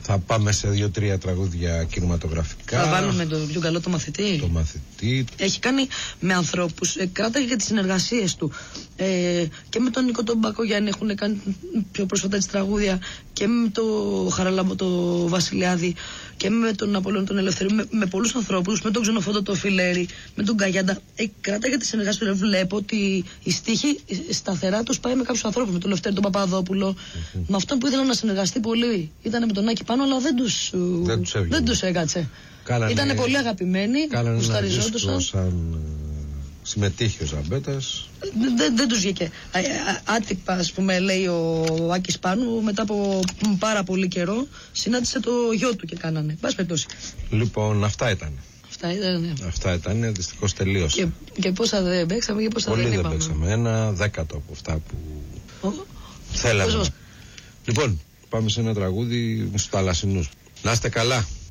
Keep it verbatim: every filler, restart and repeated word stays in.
Θα πάμε σε δύο-τρία τραγούδια κινηματογραφικά. Θα βάλουμε το πιο καλό το μαθητή. Το μαθητή. Έχει κάνει με ανθρώπους, ε, κράταγε για τις συνεργασίες του. Ε, και με τον Νίκο τον Μπακογιάννη έχουν κάνει πιο πρόσφατα τις τραγούδια, και με το Χαραλάμπο το Βασιλιάδη, και με τον Απόλλωνα τον Ελευθερίου, με, με πολλούς ανθρώπους, με τον Ξενοφόντο το Φιλέρη, με τον Καγιάντα. Ε, κράταγε για τις συνεργασίες του. Βλέπω ότι η στίχη σταθερά τους πάει με κάποιους ανθρώπους, με τον Λευτέρη τον Παπαδόπουλο, mm-hmm. με αυτόν που ήθελα να συνεργαστεί πολύ. Ήταν με τον Άκη πάνω, αλλά δεν τους, δεν τους, δεν τους έκατσε. Ήτανε πολύ αγαπημένοι, γουσταριζόντουσαν. Σαν συμμετείχε ο Ζαμπέτας. Δεν, δεν τους βγήκε. Άτυπα, ας πούμε, λέει ο Άκης Πάνου, μετά από πάρα πολύ καιρό, συνάντησε το γιο του και κάνανε. Πας περιπτώσει. Λοιπόν, αυτά ήταν. Αυτά ήταν, ναι. Αυτά ήταν, δυστυχώς τελείωσε. Και, και πόσα δεν παίξαμε και πόσα πολύ δεν δεν είπαμε. παίξαμε. Ένα δέκατο από αυτά που oh. θέλαμε. Λοιπόν, πάμε σε ένα τραγούδι στους Θαλασσινούς. Να είστε καλά.